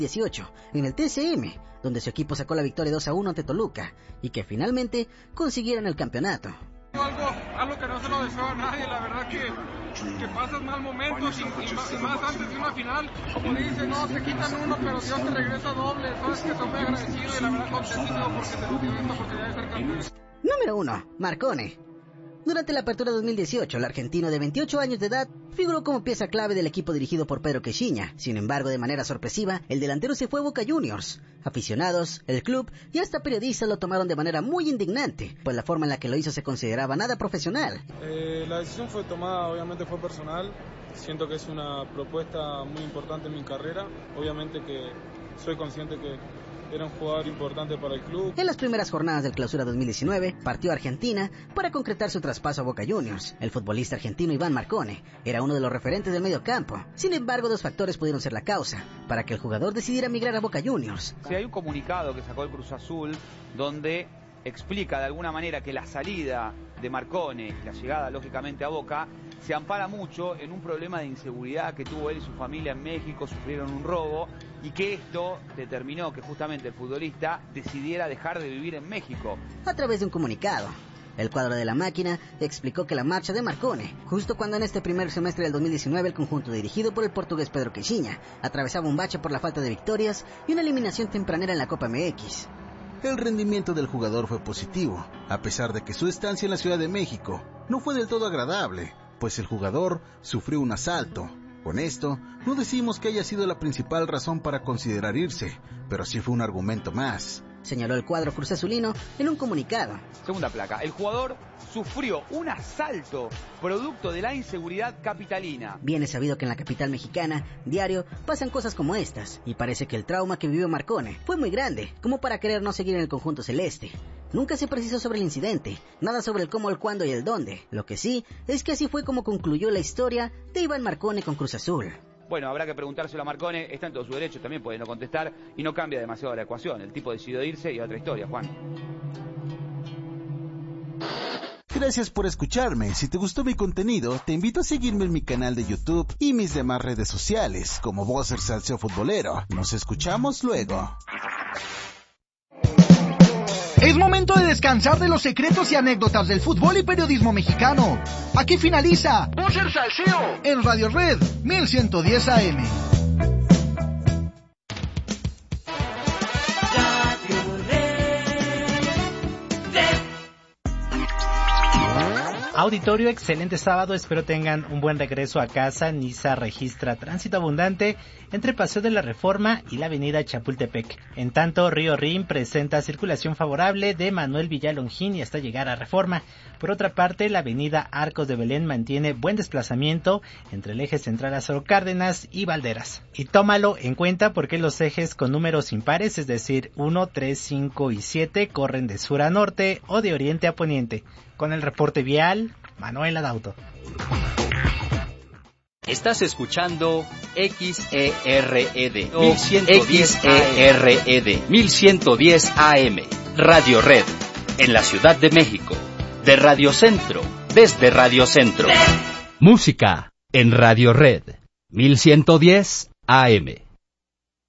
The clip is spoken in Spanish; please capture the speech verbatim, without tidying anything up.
dieciocho en el T C M, donde su equipo sacó la victoria dos a uno ante Toluca y que finalmente consiguieron el campeonato. Algo, algo que no se lo deseo a nadie, la verdad que, que pasas mal momentos y, y, más, y más antes de una final, como dicen, no, te quitan uno, pero Dios te regresa doble, sabes que estoy muy agradecido y la verdad contentísimo porque se nos dio esta oportunidad de ser campeón. Número uno. Marcone. Durante la apertura dos mil dieciocho, el argentino de veintiocho años de edad figuró como pieza clave del equipo dirigido por Pedro Caixinha. Sin embargo, de manera sorpresiva, el delantero se fue a Boca Juniors. Aficionados, el club y hasta periodistas lo tomaron de manera muy indignante, pues la forma en la que lo hizo se consideraba nada profesional. Eh, la decisión fue tomada, obviamente fue personal. Siento que es una propuesta muy importante en mi carrera. Obviamente que soy consciente que era un jugador importante para el club. En las primeras jornadas del Clausura dos mil diecinueve, partió a Argentina para concretar su traspaso a Boca Juniors. El futbolista argentino Iván Marcone era uno de los referentes del medio campo. Sin embargo, dos factores pudieron ser la causa para que el jugador decidiera migrar a Boca Juniors. Sí, hay un comunicado que sacó el Cruz Azul donde explica de alguna manera que la salida de Marcone, la llegada lógicamente a Boca, se ampara mucho en un problema de inseguridad que tuvo él y su familia en México, sufrieron un robo y que esto determinó que justamente el futbolista decidiera dejar de vivir en México. A través de un comunicado, el cuadro de la máquina explicó que la marcha de Marcone, justo cuando en este primer semestre del dos mil diecinueve el conjunto dirigido por el portugués Pedro Caixinha atravesaba un bache por la falta de victorias y una eliminación tempranera en la Copa M X. El rendimiento del jugador fue positivo, a pesar de que su estancia en la Ciudad de México no fue del todo agradable, pues el jugador sufrió un asalto. Con esto, no decimos que haya sido la principal razón para considerar irse, pero sí fue un argumento más, señaló el cuadro cruzazulino en un comunicado. Segunda placa, el jugador sufrió un asalto producto de la inseguridad capitalina. Bien es sabido que en la capital mexicana, diario, pasan cosas como estas, y parece que el trauma que vivió Marcone fue muy grande, como para querer no seguir en el conjunto celeste. Nunca se precisó sobre el incidente, nada sobre el cómo, el cuándo y el dónde. Lo que sí es que así fue como concluyó la historia de Iván Marcone con Cruz Azul. Bueno, habrá que preguntárselo a Marcone, está en todo su derecho, también puede no contestar y no cambia demasiado la ecuación. El tipo decidió irse y otra historia, Juan. Gracias por escucharme. Si te gustó mi contenido, te invito a seguirme en mi canal de YouTube y mis demás redes sociales, como Bowser Salseo Futbolero. Nos escuchamos luego. Es momento de descansar de los secretos y anécdotas del fútbol y periodismo mexicano. Aquí finaliza Bowser Salseo en Radio Red mil ciento diez A M. Auditorio, excelente sábado, espero tengan un buen regreso a casa. Niza registra tránsito abundante entre Paseo de la Reforma y la avenida Chapultepec. En tanto, Río Rin presenta circulación favorable de Manuel Villalongín y hasta llegar a Reforma. Por otra parte, la avenida Arcos de Belén mantiene buen desplazamiento entre el eje central Lázaro Cárdenas y Valderas. Y tómalo en cuenta porque los ejes con números impares, es decir, uno, tres, cinco y siete, corren de sur a norte o de oriente a poniente. Con el reporte vial, Manuel Adauto. Estás escuchando X E R E D o X E R E D mil ciento diez A M, Radio Red, en la Ciudad de México, de Radio Centro, desde Radio Centro. Música en Radio Red, mil ciento diez A M.